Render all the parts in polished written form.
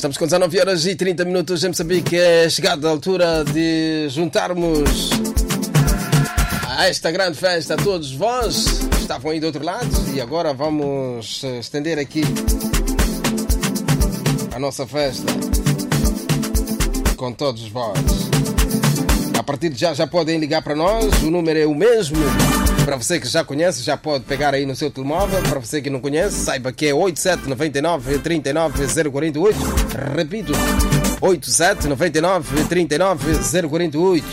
Estamos com 19 horas e 30 minutos em Moçambique. É chegada a altura de juntarmos a esta grande festa a todos vós que estavam aí do outro lado. E agora vamos estender aqui a nossa festa com todos vós. A partir de já podem ligar para nós. O número é o mesmo. Para você que já conhece, já pode pegar aí no seu telemóvel. Para você que não conhece, saiba que é 8799 39 048. Repito, 8799 39 048.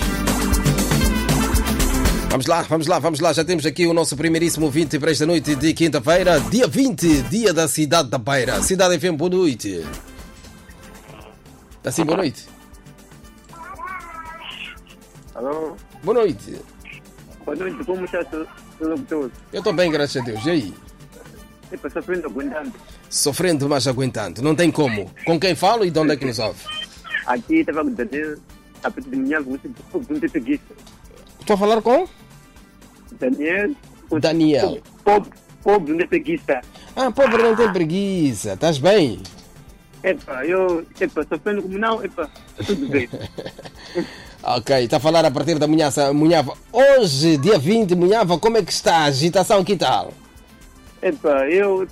Vamos lá. Já temos aqui o nosso primeiríssimo ouvinte para esta noite de quinta-feira, dia 20, dia da cidade da Beira. Cidade FM, boa noite. Está sim, boa noite. Alô? Boa noite. Boa noite, como está tudo todo? Eu estou bem, graças a Deus. E aí? Epa, sofrendo, aguentando. Sofrendo, mas aguentando. Não tem como. Com quem falo e de onde é que nos ouve? Aqui estava com o Daniel, a partir de manhã, você não tem preguiça. Estou a falar com? Daniel. Pobre, não tem preguiça. Ah, pobre não tem preguiça. Estás bem? Sofrendo como não, está tudo bem. Ok, está a falar a partir da Munhava. Hoje, dia 20, Munhava, como é que está a agitação? Que tal? Eu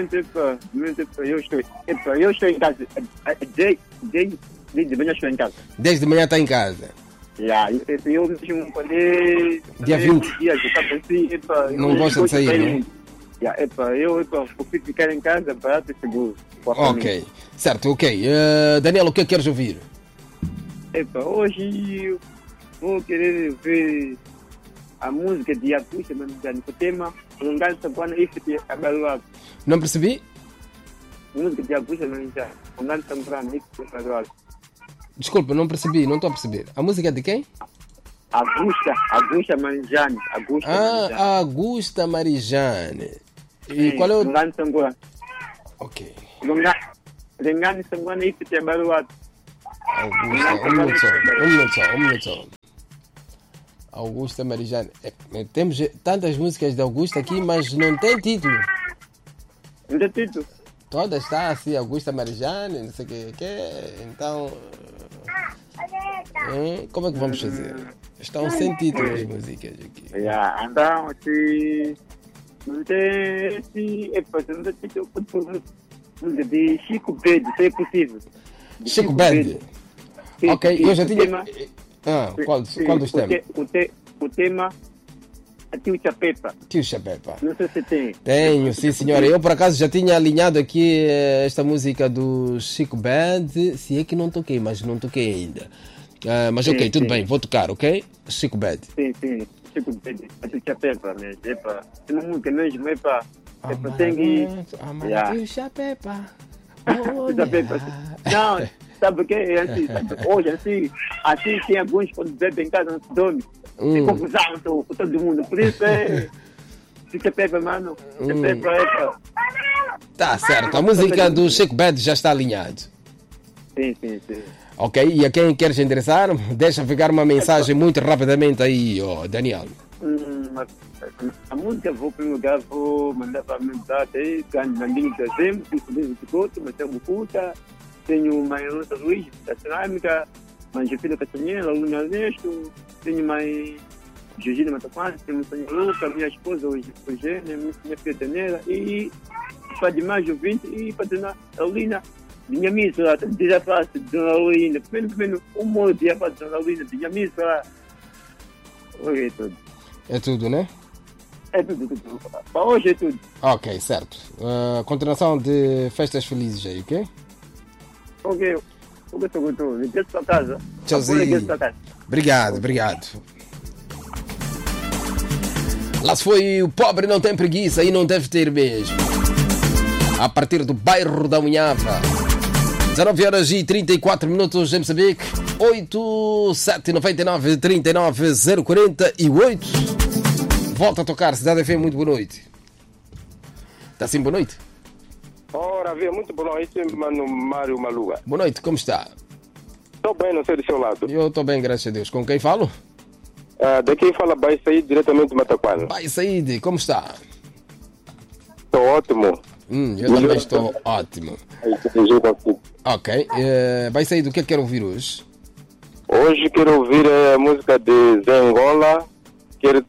estou em casa. Desde manhã estou em casa. Desde manhã está em casa? Eu mesmo poder... Dia 20. Não gosta de sair, não? Eu prefiro ficar em casa para ter seguro. Ok, certo, ok. Daniel, o que é que queres ouvir? Hoje vou querer ver a música de Acústica, o tema Longan Saguana e Abaluado. Não percebi? Música de Acústica, Longan Saguana e Abaluado. Desculpa, não percebi, não estou a perceber. A música é de quem? Augusta Marijane. Augusta Marijane. E qual é o... Longan Saguana. Ok. Longan Saguana e Abaluado. Augusta, um minuto só. Augusta Marijane. Temos tantas músicas de Augusta aqui, mas não tem título. Não tem título? Toda está assim, Augusta Marijane, não sei o que. Então, como é que vamos fazer? Estão sem título as músicas aqui. Então, se não tem título, de Chico Bede, se é possível. Chico Bede. Ok, eu já tinha... Qual dos temas? O tema é Tio Chapepa. Tio Chapepa. Não sei se tem. Tenho, sim senhora. Eu por acaso já tinha alinhado aqui esta música do Chico Bede. Se é que não toquei, mas não toquei ainda. Mas ok, tudo bem, vou tocar, ok? Chico Bede. Sim. Chico Bede. É Tio Chapepa, né? Se não música mesmo, tem que... Tio Chapepa. Não, sabe o que é assim? Hoje, assim tem alguns quando bebem em casa, não se dorme. Tem confusão com todo mundo. Por isso é. Fica pega, mano. Tá certo. A música do Chico Bede já está alinhada. Sim. Ok, e a quem queres endereçar, deixa ficar uma mensagem muito rapidamente aí, Daniel. A música, vou para um lugar, vou mandar para a mensagem aí, Gandinho de Dezembro, Marcelo Bucuta, tenho uma Luta Luiz, da Cerâmica, Mãe Filha Castanheira, Luna Ernesto, tenho mãe Georgina Matapane, tenho o Sonho Luca, minha esposa Eugênia, minha filha Daniela, e para demais ouvinte, e para Dona Aulina, minha missa, já faço Dona Aulina, primeiro um modo de faço Dona Aulina, minha missa, é tudo. É tudo, né? É tudo. Para hoje é tudo. Ok, certo. Continuação de festas felizes aí, ok? Ok. Me deixa sua casa. Tchauzinho. Obrigado. Lá se foi o pobre não tem preguiça e não deve ter mesmo. A partir do bairro da Munhava. 19 horas e 34 minutos em Moçambique. 8799 39 048. Volta a tocar, Cidade FM, muito boa noite. Está sim, boa noite? Ora, vê, muito boa noite, mano Mário Maluga. Boa noite, como está? Estou bem, não sei do seu lado. Eu estou bem, graças a Deus. Com quem falo? Daqui fala Baixaíde, diretamente de Mataquana. Baixaíde, como está? Estou ótimo. Eu também estou ótimo. Ok. Vai sair do que quero ouvir hoje? Hoje quero ouvir a música de Zé Angola. Quero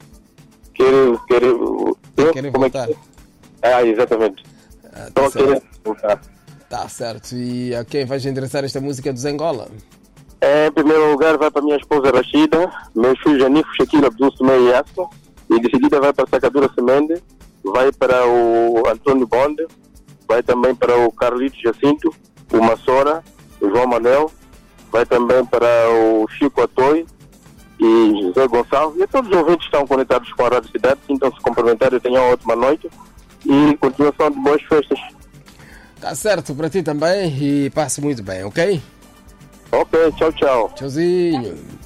voltar? Exatamente. Tá certo. Voltar. Tá certo. E a quem vais endereçar esta música do Zé Angola? Em primeiro lugar vai para minha esposa Rashida, meus filhos Janifo, Shakira, Abdul, Sumé e Yasso. E de seguida vai para a Sacadura Semende, vai para o Antônio Bonde, vai também para o Carlitos Jacinto, o Massora, o João Manuel, vai também para o Chico Atoi e José Gonçalves. E todos os ouvintes estão conectados com a Rádio Cidade, sintam-se cumprimentados, tenham uma ótima noite e continuação de boas festas. Tá certo, para ti também e passe muito bem, ok? Ok, tchau, tchau. Tchauzinho.